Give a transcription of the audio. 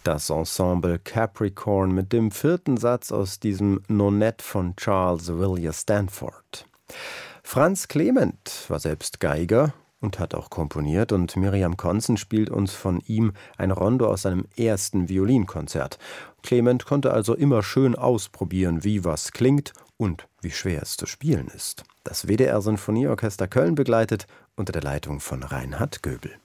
Das Ensemble Capricorn mit dem 4. Satz aus diesem Nonett von Charles Villiers Stanford. Franz Clement war selbst Geiger und hat auch komponiert, und Miriam Konzen spielt uns von ihm ein Rondo aus seinem ersten Violinkonzert. Clement konnte also immer schön ausprobieren, wie was klingt und wie schwer es zu spielen ist. Das WDR Sinfonieorchester Köln begleitet unter der Leitung von Reinhard Göbel.